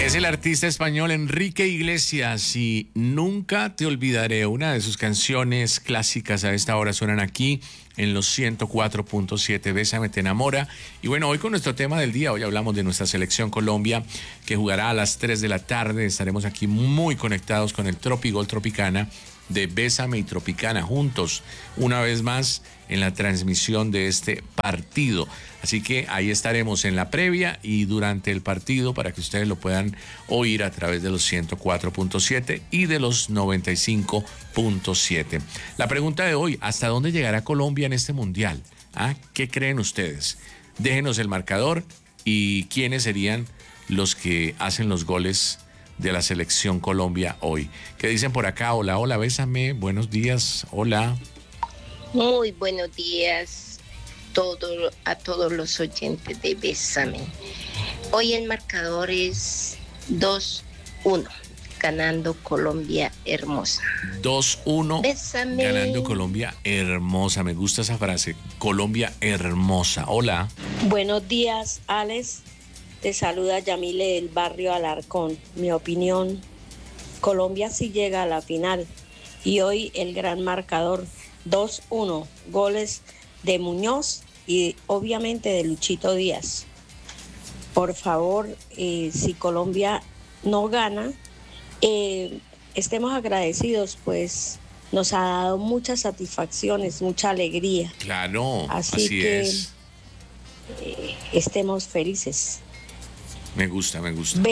Es el artista español Enrique Iglesias y Nunca te olvidaré. Una de sus canciones clásicas a esta hora suenan aquí en los 104.7. Bésame, te enamora. Y bueno, hoy con nuestro tema del día, hoy hablamos de nuestra selección Colombia, que jugará a las 3 de la tarde. Estaremos aquí muy conectados con el Tropigol Tropicana de Bésame y Tropicana juntos, una vez más en la transmisión de este partido. Así que ahí estaremos en la previa y durante el partido para que ustedes lo puedan oír a través de los 104.7 y de los 95.7. La pregunta de hoy, ¿hasta dónde llegará Colombia en este mundial? ¿Ah? ¿Qué creen ustedes? Déjenos el marcador y quiénes serían los que hacen los goles de la selección Colombia hoy. ¿Qué dicen por acá? Hola, hola, bésame, buenos días, hola. Muy buenos días a todos los oyentes de Bésame. Hoy el marcador es 2-1, ganando Colombia hermosa. 2-1, Bésame. Ganando Colombia hermosa. Me gusta esa frase, Colombia hermosa. Hola. Buenos días, Alex. Te saluda Yamile del barrio Alarcón. Mi opinión, Colombia sí llega a la final. Y hoy el gran marcador, 2-1. Goles de Muñoz y obviamente de Luchito Díaz. Por favor, si Colombia no gana, estemos agradecidos, pues nos ha dado muchas satisfacciones, mucha alegría. Claro, así que es. Estemos felices. Me gusta.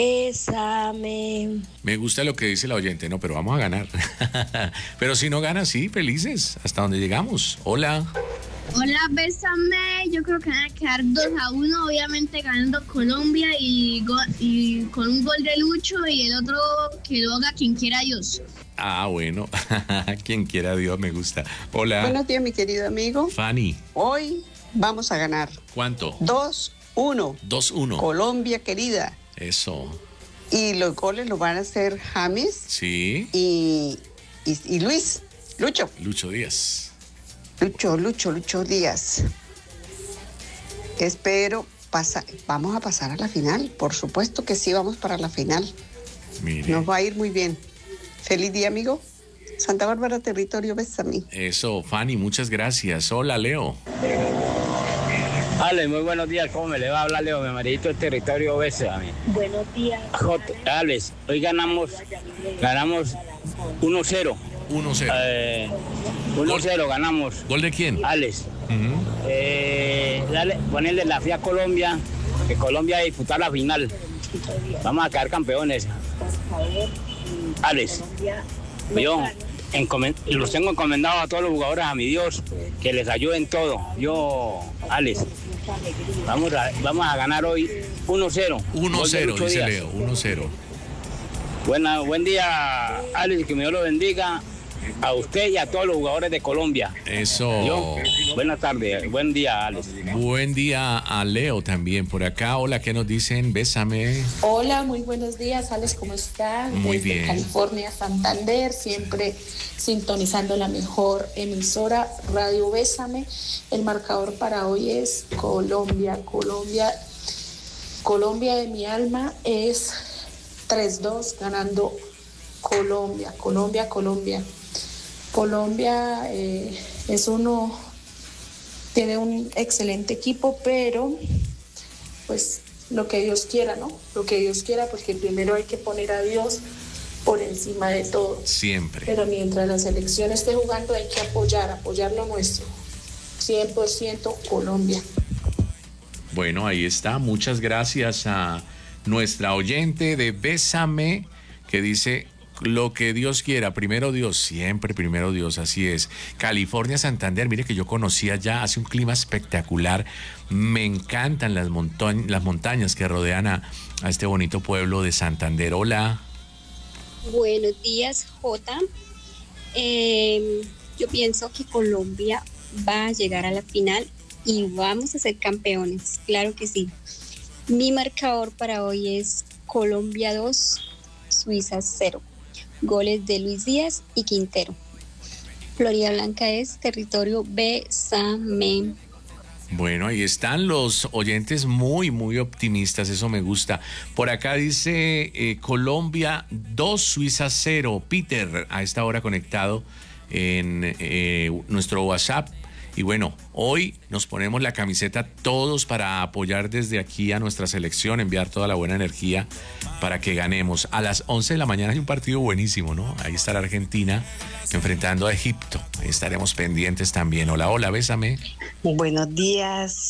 Bésame. Me gusta lo que dice la oyente, no, pero vamos a ganar. Pero si no gana, sí, felices, hasta donde llegamos. Hola. Hola, bésame. Yo creo que van a quedar 2-1, obviamente ganando Colombia y con un gol de Lucho y el otro que lo haga quien quiera Dios. Ah, bueno, quien quiera Dios, me gusta. Hola. Buenos días, mi querido amigo. Fanny. Hoy vamos a ganar. ¿Cuánto? 2-1. 2-1. Colombia querida. Eso. Y los goles los van a hacer James. Sí. Y Luis. Lucho. Lucho Díaz. Lucho Díaz. Espero vamos a pasar a la final. Por supuesto que sí, vamos para la final. Mire. Nos va a ir muy bien. Feliz día, amigo. Santa Bárbara, territorio, bésame. Eso, Fanny, muchas gracias. Hola, Leo. Ale, muy buenos días, ¿cómo me le va a hablar Leo? Mi maridito del territorio bésame. Buenos días. Alex, hoy ganamos 1-0. 1-0. 1-0 ganamos. ¿Gol de quién? Alex. Ponerle la fe a Colombia, que Colombia va a disputar la final. Vamos a quedar campeones. Alex, yo los tengo encomendados a todos los jugadores, a mi Dios, que les ayude en todo. Alex, vamos a ganar hoy 1-0. 1-0, dice Leo, 1-0. Buen día, Alex, que Dios lo bendiga a usted y a todos los jugadores de Colombia. Eso. Buenas tardes, buen día, Alex. Buen día a Leo también por acá. Hola, ¿qué nos dicen? Bésame. Hola, muy buenos días, Alex, ¿cómo estás? Muy Desde bien. California, Santander, siempre sintonizando la mejor emisora, Radio Bésame. El marcador para hoy es Colombia de mi alma es 3-2, ganando Colombia. Colombia tiene un excelente equipo, pero pues lo que Dios quiera, ¿no? Lo que Dios quiera, porque primero hay que poner a Dios por encima de todo. Siempre. Pero mientras la selección esté jugando hay que apoyar lo nuestro. 100% Colombia. Bueno, ahí está. Muchas gracias a nuestra oyente de Bésame, que dice lo que Dios quiera, primero Dios, siempre primero Dios, así es. California, Santander, mire que yo conocía ya, hace un clima espectacular. Me encantan las montañas que rodean a este bonito pueblo de Santander. Hola. Buenos días, Jota. Yo pienso que Colombia va a llegar a la final y vamos a ser campeones, claro que sí. Mi marcador para hoy es Colombia 2, Suiza 0. Goles de Luis Díaz y Quintero. Florida Blanca es territorio Bésame. Bueno, ahí están los oyentes muy, muy optimistas, eso me gusta. Por acá dice Colombia 2, Suiza 0. Peter, a esta hora conectado en nuestro WhatsApp. Y bueno, hoy nos ponemos la camiseta todos para apoyar desde aquí a nuestra selección, enviar toda la buena energía para que ganemos. A las 11 de la mañana hay un partido buenísimo, ¿no? Ahí está la Argentina enfrentando a Egipto. Ahí estaremos pendientes también. Hola, hola, bésame. Buenos días.